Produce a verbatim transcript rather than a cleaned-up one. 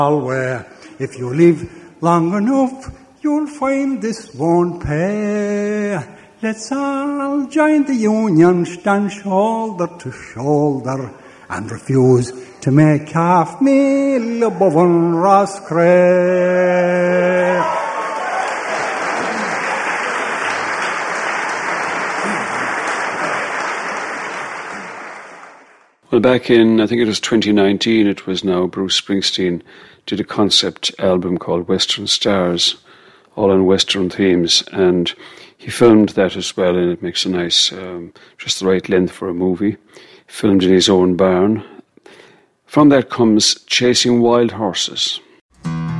Galway. If you live long enough, you'll find this won't pay. Let's all join the union, stand shoulder to shoulder, and refuse to make half meal above on Roscrea. Well, back in, I think it was twenty nineteen, it was now, Bruce Springsteen did a concept album called Western Stars, all on Western themes, and he filmed that as well, and it makes a nice, um, just the right length for a movie. Filmed in his own barn. From that comes Chasing Wild Horses.